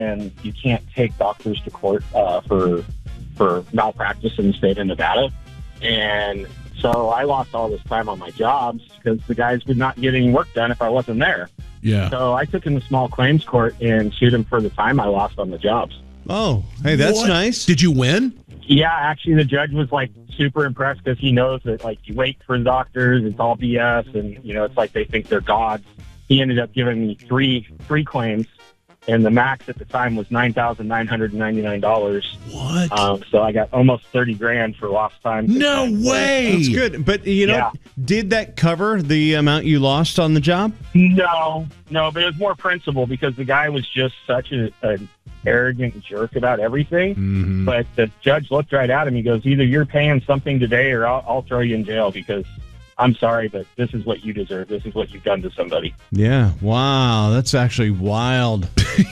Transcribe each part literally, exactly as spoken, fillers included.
and you can't take doctors to court uh, for for malpractice in the state of Nevada. And so I lost all this time on my jobs because the guys would not get any work done if I wasn't there. Yeah. So I took him to small claims court and sued him for the time I lost on the jobs. Oh, hey, that's What? nice. Did you win? Yeah, actually, the judge was like super impressed because he knows that like you wait for the doctors, it's all B S, and you know it's like they think they're gods. He ended up giving me three three claims, and the max at the time was nine thousand nine hundred ninety nine dollars. What? Um, so I got almost thirty grand for lost time. No way. That's good. But, you know, Yeah. did that cover the amount you lost on the job? No, no, but it was more principle because the guy was just such a, an arrogant jerk about everything. Mm-hmm. But the judge looked right at him. He goes, either you're paying something today or I'll, I'll throw you in jail because I'm sorry, but this is what you deserve. This is what you've done to somebody. Yeah. Wow. That's actually wild.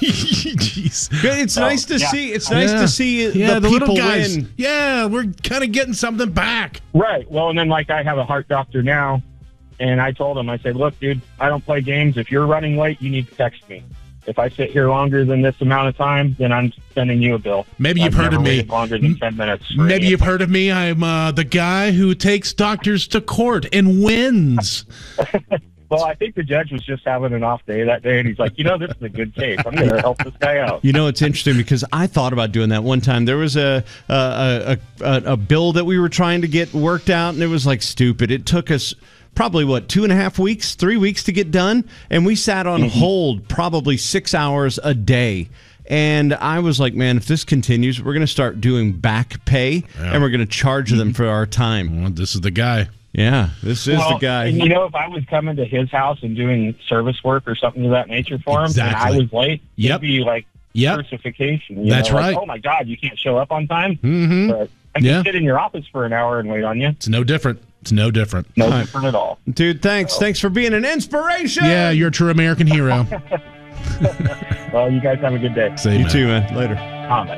Jeez. Good. It's Oh, nice to yeah. see. It's nice Yeah. to see Yeah, the, the people little guys. win. Yeah, we're kind of getting something back. Right. Well, and then like I have a heart doctor now, and I told him, I said, look, dude, I don't play games. If you're running late, you need to text me. If I sit here longer than this amount of time, then I'm sending you a bill. Maybe you've I've heard never of me. waited longer than ten minutes. for Maybe any you've heard of me. I'm uh, the guy who takes doctors to court and wins. Well, I think the judge was just having an off day that day, and he's like, you know, this is a good case. I'm going to help this guy out. You know, it's interesting because I thought about doing that one time. There was a a, a a a bill that we were trying to get worked out, and it was like stupid. It took us probably, what, two and a half weeks, three weeks to get done, and we sat on Mm-hmm. hold probably six hours a day. And I was like, man, if this continues, we're going to start doing back pay, Yeah. and we're going to charge them for our time. Well, this is the guy. Yeah, this is Well, the guy. and, you know, if I was coming to his house and doing service work or something of that nature for him, Exactly. and I was late, Yep. it'd be like Yep. crucifixion. You That's know, like, right. oh, my God, you can't show up on time? Mm-hmm. But I can Yeah. sit in your office for an hour and wait on you. It's no different. It's no different. No All right. different at all. Dude, thanks. Thanks for being an inspiration. Yeah, you're a true American hero. Well, you guys have a good day. Say, You man. too, man. Later. Ah, bye.